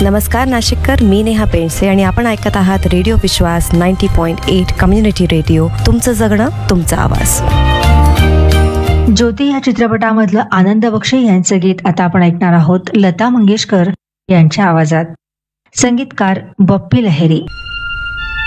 नमस्कार नाशिककर, मी नेहा पेंडसे आणि आपण ऐकत आहात रेडिओ विश्वास 90.8 कम्युनिटी रेडिओ. तुमचं जगणं, तुमचा आवाज. ज्योती या चित्रपटामधलं आनंद बक्षी यांचं गीत आता आपण ऐकणार आहोत लता मंगेशकर यांच्या आवाजात. संगीतकार बप्पी लहिरी.